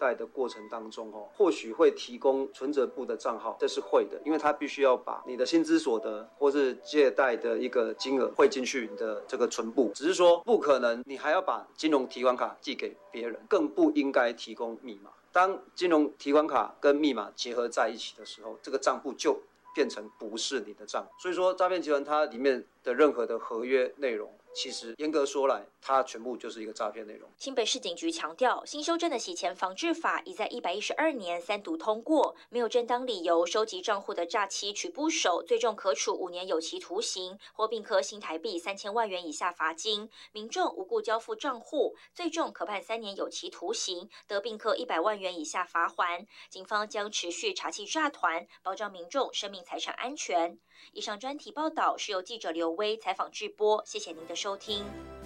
贷的过程当中或许会提供存折簿的账号，这是会的，因为他必须要把你的薪资所得或是借贷的一个金额汇进去你的这个存簿，只是说不可能你还要把金融提款卡寄给别人，更不应该提供密码。当金融提款卡跟密码结合在一起的时候，这个账簿就变成不是你的账。所以说诈骗集团它里面的任何的合约内容，其实严格说来，它全部就是一个诈骗内容。 新北市警局强调，新修正的洗钱防治法已在112年3读通过，没有正当理由收集账户的诈欺取不手，最重可处5年有期徒刑，或并科新台币3000万元以下罚金；民众无故交付账户，最重可判3年有期徒刑，得并科100万元以下罚锾。警方将持续查缉诈团，保障民众生命财产安全。以上专题报道是由记者刘威采访制播，谢谢您的收听。